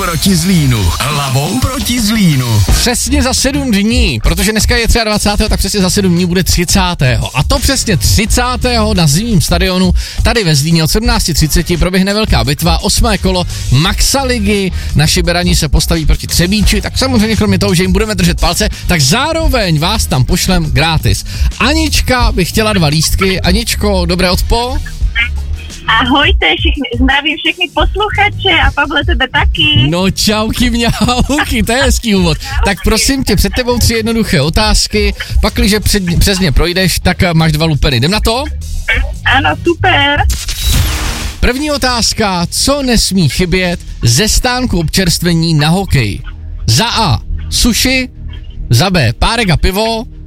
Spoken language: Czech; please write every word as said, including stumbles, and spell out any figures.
proti Zlínu. Hlavou proti Zlínu. Přesně za sedm dní, protože dneska je dvacátého třetího, tak přesně za sedm dní bude třicátého A to přesně třicátého na zimním stadionu tady ve Zlíně od sedmnáct třicet proběhne velká bitva, osmé kolo Maxa ligy. Naši berani se postaví proti Třebíči, tak samozřejmě kromě toho, že jim budeme držet palce, tak zároveň vás tam pošlem gratis. Anička by chtěla dva lístky. Aničko, dobré odpo. Ahojte, všichni, zdravím všechny posluchače a Pavle, tebe taky. No čauky mňauky, to je hezký úvod. Tak prosím tě, před tebou tři jednoduché otázky, pakliže před, přes ně projdeš, tak máš dva lupeny. Jdem na to? Ano, super. První otázka, co nesmí chybět ze stánku občerstvení na hokej? Za A sushi, za B párek a pivo,